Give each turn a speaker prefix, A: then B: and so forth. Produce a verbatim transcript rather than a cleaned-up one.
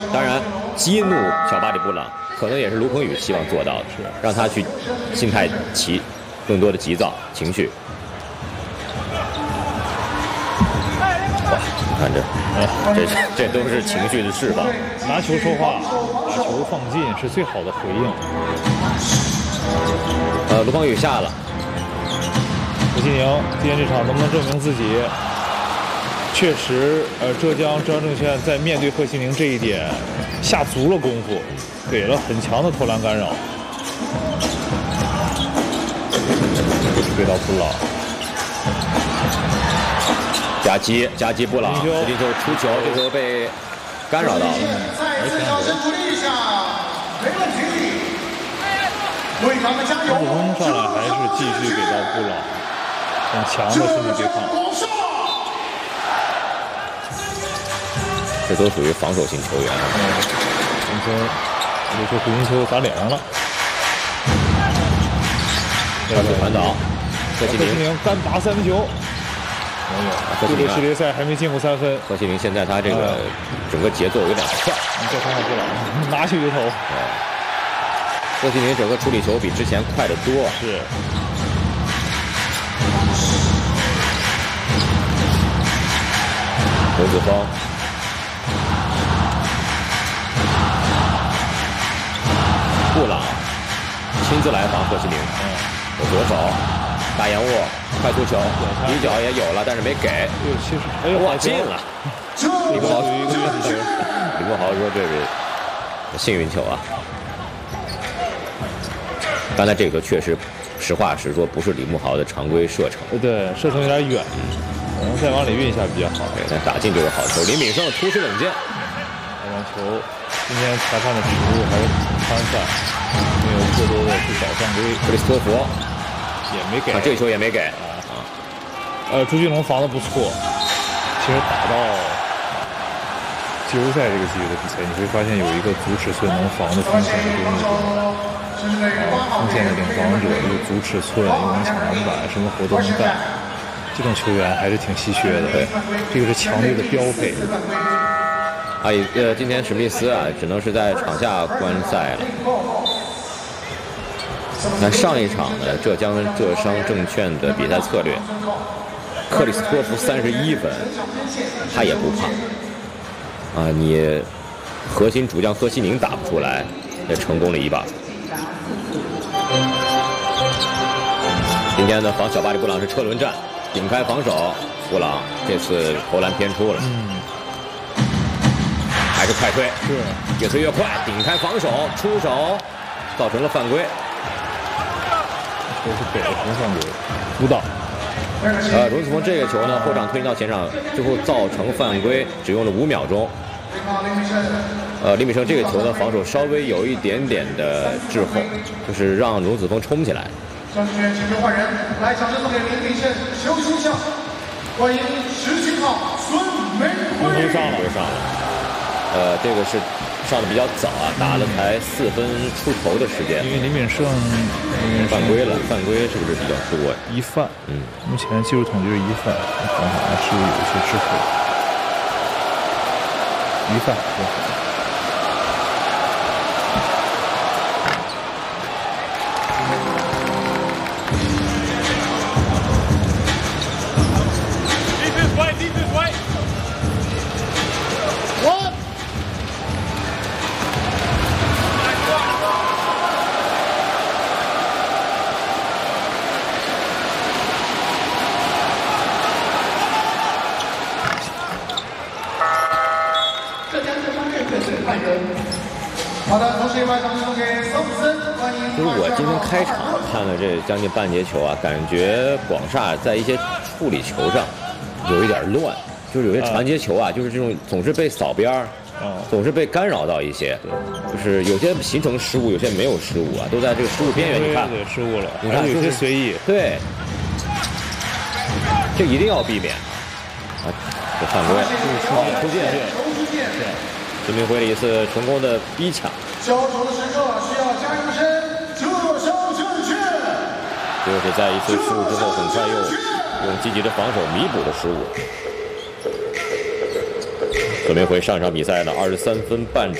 A: 当然，激怒小巴里布朗可能也是卢鹏宇希望做到的，让他去心态起更多的急躁情绪。哇，你看这，这这都是情绪的释放。
B: 拿球说话，把球放进是最好的回应。
A: 呃，卢鹏宇下了。
B: 何西宁今天这场能不能证明自己？确实，呃，浙江浙江证券在面对贺西宁这一点下足了功夫，给了很强的投篮干扰。给到布朗，
A: 夹击夹击布朗，福金球出球，这时候被干扰到了。
C: 再次掌声鼓励一下，没问题。队长们加油！
B: 卢鹏上来还是继续给到布朗，很强的身体对抗。
A: 这都属于防守型球员啊。
B: 今天这球回球打脸上了。
A: 快速传导，贺西
B: 宁干拔三分球。没有，这个世界赛还没进过三分。
A: 贺西宁现在他这个整个节奏有点快。
B: 你再看看布朗，拿起就投。
A: 贺西宁整个处理球比之前快得多。
B: 是。
A: 刘子峰。布朗亲自来防贺西宁，有左手大延握，快速球，底角也有了，但是没给。
B: 其实哎呦，
A: 哇，进了！李国豪，
B: 一个运气球。
A: 李国豪说这是幸运球啊。刚才这个确实，实话实说，不是李慕豪的常规射程。
B: 对，射程有点远，可能再往里运一下比较好。
A: 对，但打进就是好球。林敏胜突施冷箭，
B: 这场球。今天裁判的尺度还是宽泛，没有过多的去找犯规。
A: 克里斯托弗
B: 也没给，
A: 啊，这个球也没给啊。
B: 呃，朱俊龙防的不错。其实打到季后赛这个级别的比赛，你会发现有一个足尺寸能防的锋线的多那种，啊，锋线的领防者又足尺寸又能抢篮板，什么活都能干。这种球员还是挺稀缺的。
A: 对，
B: 这个是强队的标配。
A: 啊，呃，今天史密斯啊，只能是在场下观赛了。那上一场呢，浙江浙商证券的比赛策略，克里斯托弗三十一分，他也不怕。啊，你核心主将贺西宁打不出来，也成功了一把。今天呢，防小巴里布朗是车轮战，顶开防守，布朗这次投篮偏出了。
B: 嗯。
A: 还是快推，
B: 是
A: 越推越快，顶开防守，出手，造成了犯规。
B: 这是给了红犯规，辅导。
A: 呃，荣子峰这个球呢，后场推进到前场，最后造成犯规，只用了五秒钟。呃，李敏胜这个球呢，防守稍微有一点点的滞后，就是让荣子峰冲起来。
C: 张志远请求换人，来掌声送给林敏胜休息一下，欢迎十七号孙玫瑰。
A: 上了，上了。呃，这个是上的比较早啊，打了才四分出头的时间。
B: 因为林敏胜
A: 犯规了，犯规是不是比较多？
B: 一犯，
A: 嗯，
B: 目前技术统计是一犯，想想还是有一些滞后。一犯，对。
C: 好的，同时也把掌声送给桑普森，欢迎。
A: 就是我今天开场看了这将近半节球啊，感觉广厦在一些处理球上有一点乱，就是有些传接球啊，就是这种总是被扫边儿，总是被干扰到一些，就是有些形成失误，有些没有失误啊，都在这个失误边缘。你看，
B: 对，失误了，
A: 你看
B: 有些随意，
A: 对，这一定要避免啊，这犯规，出界，孙铭徽的一次成功的逼抢。
C: 交手的时刻需要加油声，浙商证券。
A: 就是在一次失误之后，很快又用积极的防守弥补了失误。孙孙梅辉上场比赛呢二十三分半。